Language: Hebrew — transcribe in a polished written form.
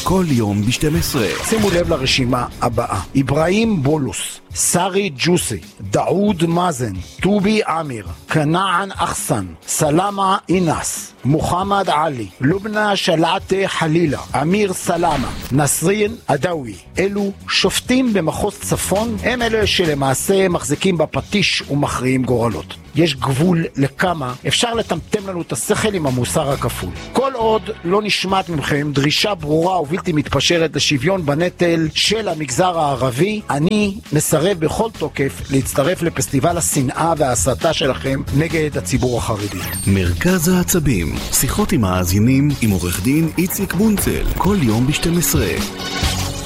כל יום ב-12. שימו לב לרשימה הבאה: איברהים בולוס, סארי ג'וסי, דאוד מאזן, טובי אמיר, כנען אחסן, סלאמה אינס, מוחמד עלי, לובנה שלעתה חלילה, אמיר סלאמה, נסרין עדאוי. אלו שופטים במחוז צפון, הם אלה שלמעשה מחזיקים בפטיש ומכריעים גורלות. יש גבול לכמה אפשר לטמטם לנו את השכל עם המוסר הכפול. כל עוד לא נשמעת מכם דרישה ברורה ובלתי מתפשרת לשוויון בנטל של המגזר הערבי, אני מסרב בכל תוקף להצטרף לפסטיבל השנאה וההסתה שלכם נגד הציבור החרדי. מרכז העצבים, שיחות עם האזינים עם עורך דין איציק בונצל, כל יום ב-12.